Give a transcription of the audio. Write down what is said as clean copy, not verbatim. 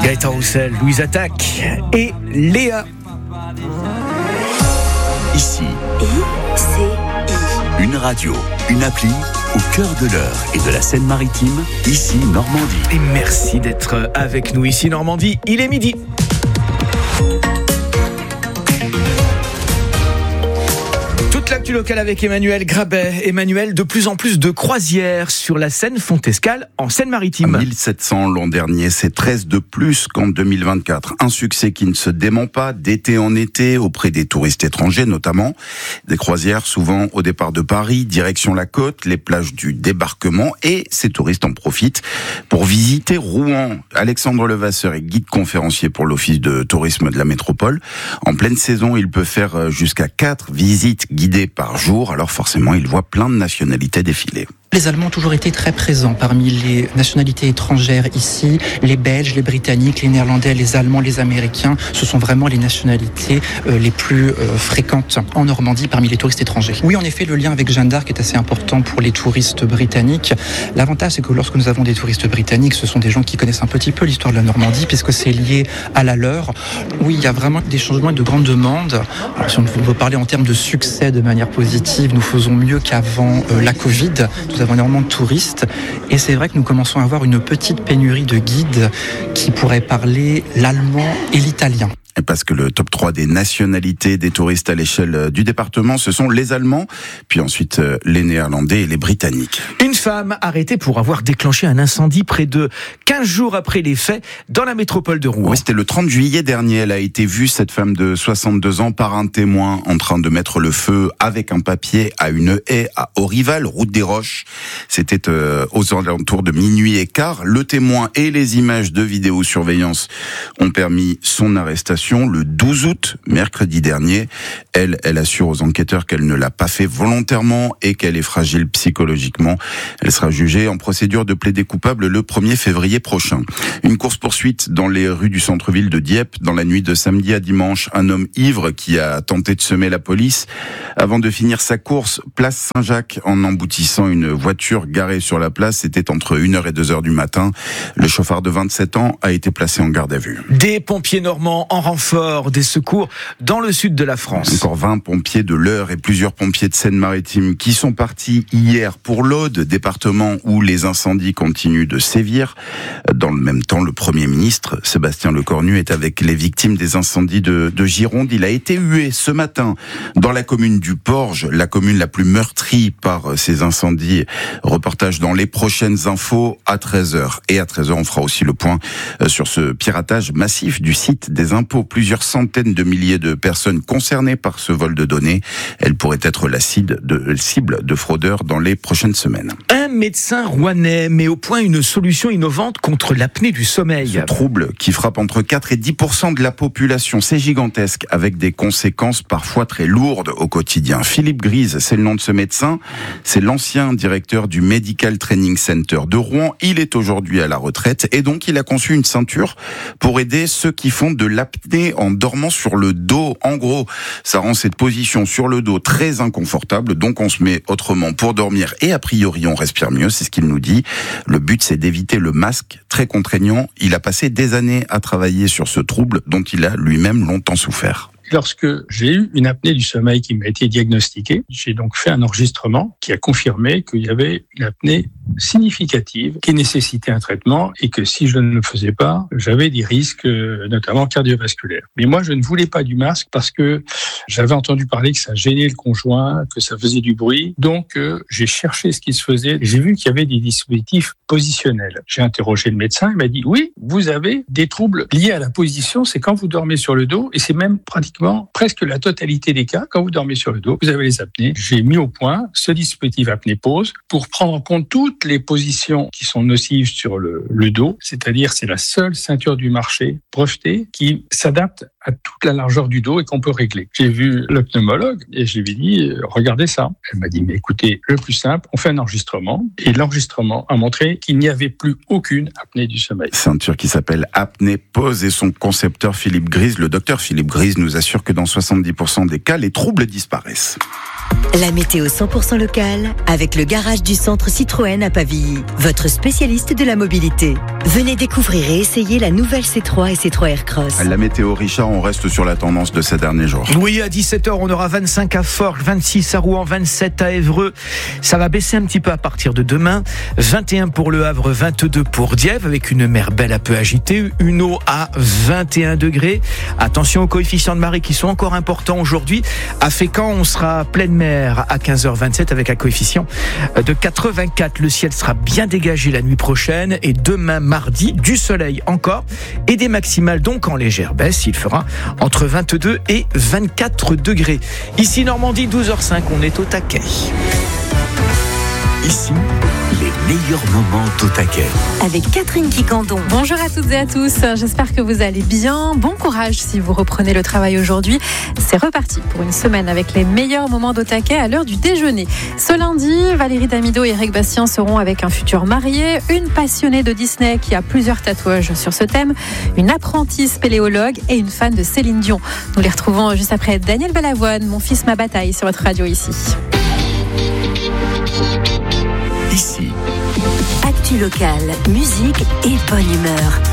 Gaëtan Roussel, Louise Attaque et Léa. Ici, une radio, une appli au cœur de l'Eure et de la Seine-Maritime, ici Normandie. Et merci d'être avec nous ici Normandie, il est midi. Toute l'actu locale avec Emmanuel Grabet. Emmanuel, de plus en plus de croisières sur la Seine-Fontescale en Seine-Maritime. 1700 l'an dernier, c'est 13 de plus qu'en 2024. Un succès qui ne se dément pas d'été en été auprès des touristes étrangers notamment. Des croisières souvent au départ de Paris, direction la côte, les plages du débarquement, et ces touristes en profitent pour visiter Rouen. Alexandre Levasseur est guide conférencier pour l'Office de tourisme de la métropole. En pleine saison, il peut faire jusqu'à 4 visites guidées par jour, alors forcément il voit plein de nationalités défiler. Les Allemands ont toujours été très présents parmi les nationalités étrangères ici. Les Belges, les Britanniques, les Néerlandais, les Allemands, les Américains, ce sont vraiment les nationalités les plus fréquentes en Normandie parmi les touristes étrangers. Oui, en effet, le lien avec Jeanne d'Arc est assez important pour les touristes britanniques. L'avantage, c'est que lorsque nous avons des touristes britanniques, ce sont des gens qui connaissent un petit peu l'histoire de la Normandie, puisque c'est lié à la leur. Oui, il y a vraiment des changements et de grandes demandes. Alors, si on veut parler en termes de succès de manière positive, nous faisons mieux qu'avant la Covid. Nous avons énormément de touristes et c'est vrai que nous commençons à avoir une petite pénurie de guides qui pourraient parler l'allemand et l'italien. Parce que le top 3 des nationalités des touristes à l'échelle du département, ce sont les Allemands, puis ensuite les Néerlandais et les Britanniques. Une femme arrêtée pour avoir déclenché un incendie près de 15 jours après les faits dans la métropole de Rouen. Oui, c'était le 30 juillet dernier. Elle a été vue, cette femme de 62 ans, par un témoin en train de mettre le feu avec un papier à une haie à Aurival, route des Roches. C'était aux alentours de minuit et quart. Le témoin et les images de vidéosurveillance ont permis son arrestation le 12 août, mercredi dernier. Elle assure aux enquêteurs qu'elle ne l'a pas fait volontairement et qu'elle est fragile psychologiquement. Elle sera jugée en procédure de plaider coupable le 1er février prochain. Une course-poursuite dans les rues du centre-ville de Dieppe. Dans la nuit de samedi à dimanche, un homme ivre qui a tenté de semer la police avant de finir sa course place Saint-Jacques en emboutissant une voiture garée sur la place. C'était entre 1h et 2h du matin. Le chauffard de 27 ans a été placé en garde à vue. Des pompiers normands en renfort des secours dans le sud de la France. Encore 20 pompiers de l'Eure et plusieurs pompiers de Seine-Maritime qui sont partis hier pour l'Aude, département où les incendies continuent de sévir. Dans le même temps, le Premier ministre, Sébastien Lecornu, est avec les victimes des incendies de Gironde. Il a été hué ce matin dans la commune du Porge, la commune la plus meurtrie par ces incendies. Reportage dans les prochaines infos à 13h. Et à 13h, on fera aussi le point sur ce piratage massif du site des impôts. Plusieurs centaines de milliers de personnes concernées par ce vol de données. Elle pourrait être la cible de fraudeurs dans les prochaines semaines. Un médecin rouennais met au point une solution innovante contre l'apnée du sommeil. Ce trouble qui frappe entre 4 et 10% de la population, c'est gigantesque, avec des conséquences parfois très lourdes au quotidien. Philippe Grise, c'est le nom de ce médecin. C'est l'ancien directeur du Medical Training Center de Rouen. Il est aujourd'hui à la retraite et donc il a conçu une ceinture pour aider ceux qui font de l'apnée en dormant sur le dos. En gros, ça rend cette position sur le dos très inconfortable, donc on se met autrement pour dormir et a priori on respire mieux, c'est ce qu'il nous dit. Le but, c'est d'éviter le masque très contraignant. Il a passé des années à travailler sur ce trouble dont il a lui-même longtemps souffert. Lorsque j'ai eu une apnée du sommeil qui m'a été diagnostiquée, j'ai donc fait un enregistrement qui a confirmé qu'il y avait une apnée significative qui nécessitait un traitement et que si je ne le faisais pas, j'avais des risques, notamment cardiovasculaires. Mais moi, je ne voulais pas du masque parce que j'avais entendu parler que ça gênait le conjoint, que ça faisait du bruit. Donc, j'ai cherché ce qui se faisait et j'ai vu qu'il y avait des dispositifs positionnels. J'ai interrogé le médecin, il m'a dit « Oui, vous avez des troubles liés à la position, c'est quand vous dormez sur le dos et c'est même pratiquement presque la totalité des cas, quand vous dormez sur le dos, vous avez les apnées. » J'ai mis au point ce dispositif apnée-pause pour prendre en compte toutes les positions qui sont nocives sur le dos, c'est-à-dire c'est la seule ceinture du marché brevetée qui s'adapte à toute la largeur du dos et qu'on peut régler. J'ai vu le pneumologue et je lui ai dit « Regardez ça ». Elle m'a dit « Mais écoutez, le plus simple, on fait un enregistrement ». Et l'enregistrement a montré qu'il n'y avait plus aucune apnée du sommeil. Ceinture qui s'appelle apnée-pause et son concepteur Philippe Grise, le docteur Philippe Grise, nous assure que dans 70% des cas, les troubles disparaissent. La météo 100% locale avec le garage du centre Citroën à Pavilly, votre spécialiste de la mobilité. Venez découvrir et essayer la nouvelle C3 et C3 Aircross. La météo, Richard, on reste sur la tendance de ces derniers jours. Oui, à 17h, on aura 25 à Forges, 26 à Rouen, 27 à Évreux. Ça va baisser un petit peu à partir de demain. 21 pour Le Havre, 22 pour Dièvres, avec une mer belle un peu agitée. Une eau à 21 degrés. Attention aux coefficients de marée qui sont encore importants aujourd'hui. À Fécamp, on sera pleine mer à 15h27 avec un coefficient de 84. Le ciel sera bien dégagé la nuit prochaine et demain mardi, du soleil encore et des maximales donc en légère baisse. Il fera entre 22 et 24 degrés. Ici Normandie, 12h05, on est au taquet. Ici, les meilleurs moments au taquet. Avec Catherine Quicandon. Bonjour à toutes et à tous, j'espère que vous allez bien. Bon courage si vous reprenez le travail aujourd'hui. C'est reparti pour une semaine avec les meilleurs moments d'au taquet à l'heure du déjeuner. Ce lundi, Valérie Damido et Eric Bastien seront avec un futur marié, une passionnée de Disney qui a plusieurs tatouages sur ce thème, une apprentie spéléologue et une fan de Céline Dion. Nous les retrouvons juste après Daniel Balavoine, Mon fils, ma bataille sur votre radio ici. Ici. Actu locale, musique et bonne humeur.